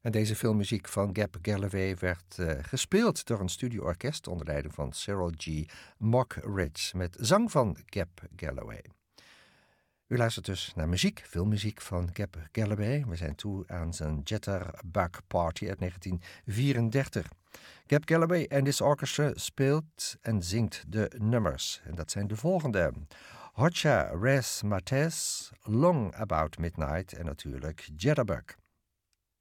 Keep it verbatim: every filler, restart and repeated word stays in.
En deze filmmuziek van Gab Galloway werd uh, gespeeld door een studioorkest onder leiding van Cyril G. Mockridge met zang van Gab Galloway. U luistert dus naar muziek, filmmuziek van Gab Galloway. We zijn toe aan zijn Jitterbug Party uit negentien vierendertig. Gab Galloway en this orchestra speelt en zingt de nummers. En dat zijn de volgende: Hotcha Res Mates, Long About Midnight en natuurlijk Jitterbug.